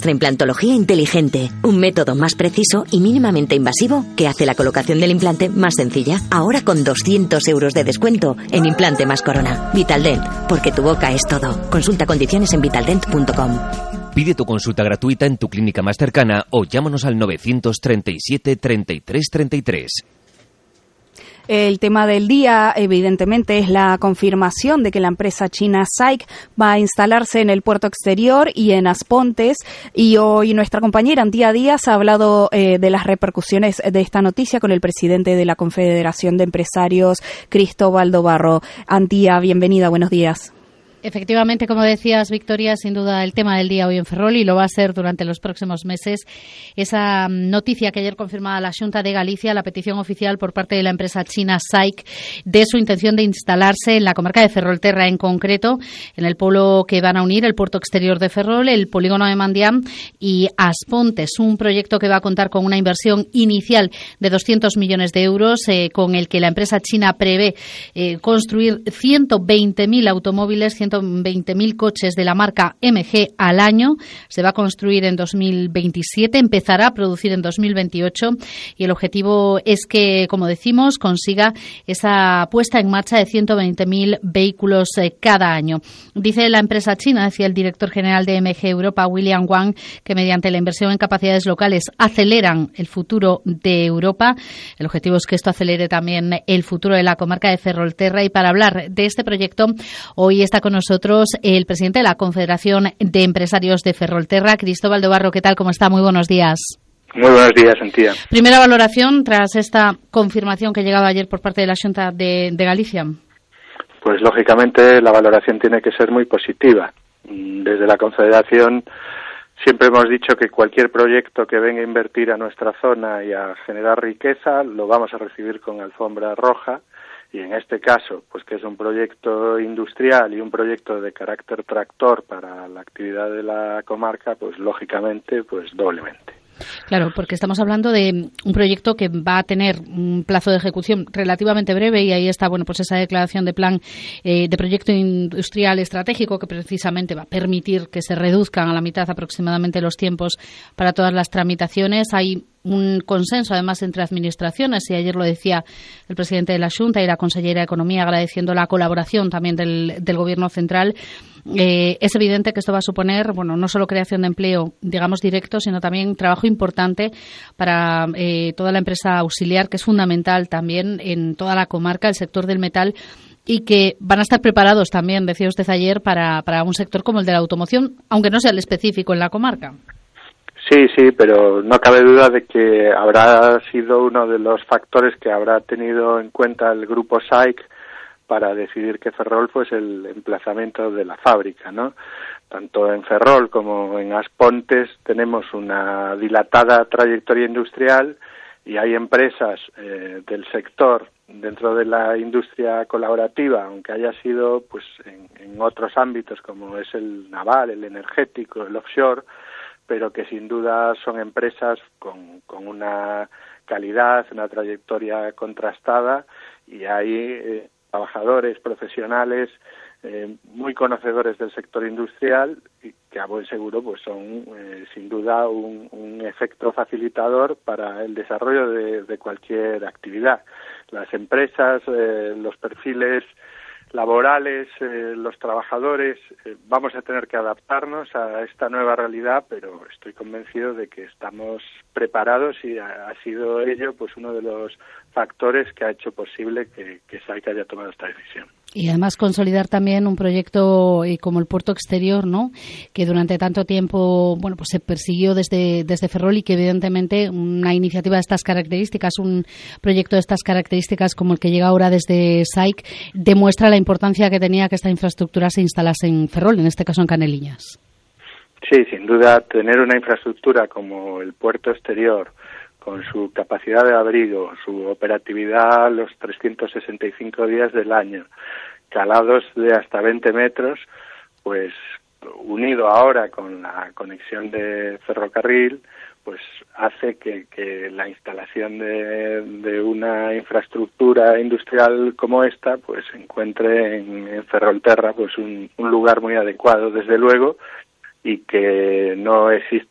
nuestra implantología inteligente, un método más preciso y mínimamente invasivo que hace la colocación del implante más sencilla. Ahora con 200 euros de descuento en Implante Más Corona. Vitaldent, porque tu boca es todo. Consulta condiciones en vitaldent.com. Pide tu consulta gratuita en tu clínica más cercana o llámanos al 937 33 33. El tema del día, evidentemente, es la confirmación de que la empresa china SAIC va a instalarse en el puerto exterior y en Aspontes. Y hoy nuestra compañera Antía Díaz ha hablado de las repercusiones de esta noticia con el presidente de la Confederación de Empresarios, Cristóbal Dobarro. Antía, bienvenida, buenos días. Efectivamente, como decías, Victoria, sin duda el tema del día hoy en Ferrol, y lo va a ser durante los próximos meses, esa noticia que ayer confirmaba la Xunta de Galicia, la petición oficial por parte de la empresa china SAIC de su intención de instalarse en la comarca de Ferrolterra, en concreto en el polo que van a unir el puerto exterior de Ferrol, el polígono de Mandián y Aspontes, un proyecto que va a contar con una inversión inicial de 200 millones de euros, con el que la empresa china prevé construir 120.000 automóviles, 120.000 coches de la marca MG al año. Se va a construir en 2027, empezará a producir en 2028 y el objetivo es que, como decimos, consiga esa puesta en marcha de 120.000 vehículos cada año. Dice la empresa china, decía el director general de MG Europa, William Wang, que mediante la inversión en capacidades locales aceleran el futuro de Europa. El objetivo es que esto acelere también el futuro de la comarca de Ferrolterra, y para hablar de este proyecto hoy está con nosotros el presidente de la Confederación de Empresarios de Ferrolterra, Cristóbal Dobarro. ¿Qué tal? ¿Cómo está? Muy buenos días. Muy buenos días, Antía. Primera valoración tras esta confirmación que llegaba ayer por parte de la Xunta de Galicia. Pues lógicamente la valoración tiene que ser muy positiva. Desde la Confederación siempre hemos dicho que cualquier proyecto que venga a invertir a nuestra zona y a generar riqueza lo vamos a recibir con alfombra roja. Y en este caso, pues que es un proyecto industrial y un proyecto de carácter tractor para la actividad de la comarca, pues lógicamente, pues doblemente. Claro, porque estamos hablando de un proyecto que va a tener un plazo de ejecución relativamente breve, y ahí está, bueno, pues esa declaración de plan de proyecto industrial estratégico que precisamente va a permitir que se reduzcan a la mitad aproximadamente los tiempos para todas las tramitaciones. Hay un consenso además entre administraciones, y ayer lo decía el presidente de la Xunta y la consellera de Economía, agradeciendo la colaboración también del Gobierno central. Es evidente que esto va a suponer, bueno, no solo creación de empleo, digamos, directo, sino también trabajo importante para toda la empresa auxiliar, que es fundamental también en toda la comarca, el sector del metal, y que van a estar preparados también, decía usted ayer, para un sector como el de la automoción, aunque no sea el específico en la comarca. Sí, pero no cabe duda de que habrá sido uno de los factores que habrá tenido en cuenta el grupo SAIC para decidir que Ferrol fuese el emplazamiento de la fábrica, ¿no? Tanto en Ferrol como en Aspontes tenemos una dilatada trayectoria industrial, y hay empresas del sector dentro de la industria colaborativa, aunque haya sido pues en otros ámbitos como es el naval, el energético, el offshore, pero que sin duda son empresas con una calidad, una trayectoria contrastada, y hay trabajadores, profesionales muy conocedores del sector industrial, y que a buen seguro pues son sin duda un efecto facilitador para el desarrollo de cualquier actividad. Las empresas, los perfiles laborales, los trabajadores, vamos a tener que adaptarnos a esta nueva realidad, pero estoy convencido de que estamos preparados, y ha sido ello pues uno de los factores que ha hecho posible que SAIC haya tomado esta decisión. Y además consolidar también un proyecto como el puerto exterior, ¿no?, que durante tanto tiempo, bueno, pues se persiguió desde Ferrol, y que evidentemente una iniciativa de estas características, un proyecto de estas características como el que llega ahora desde SAIC, demuestra la importancia que tenía que esta infraestructura se instalase en Ferrol, en este caso en Caneliñas. Sí, sin duda, tener una infraestructura como el puerto exterior, con su capacidad de abrigo, su operatividad los 365 días del año, calados de hasta 20 metros, pues unido ahora con la conexión de ferrocarril, pues hace que la instalación de una infraestructura industrial como esta pues encuentre en Ferrolterra pues un lugar muy adecuado, desde luego, y que no existe